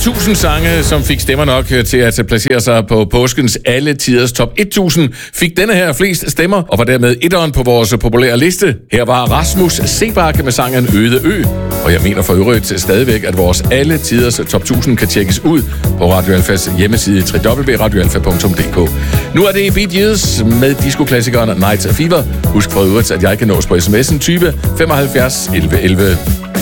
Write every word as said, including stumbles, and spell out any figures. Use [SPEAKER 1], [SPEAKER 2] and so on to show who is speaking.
[SPEAKER 1] tusind sange, som fik stemmer nok til at placere sig på påskens alle tiders top tusind, fik denne her flest stemmer, og var dermed etteren på vores populære liste. Her var Rasmus Sebakke med sangen Øde Ø, og jeg mener for øvrigt stadigvæk, at vores alle tiders top tusind kan tjekkes ud på Radio Alfas hjemmeside w w w punktum radio alfa punktum d k. Nu er det Bee Gees med diskoklassikeren Night Fever. Husk for øvrigt, at jeg kan nås på sms'en tyve femoghalvfjerds elleve elleve.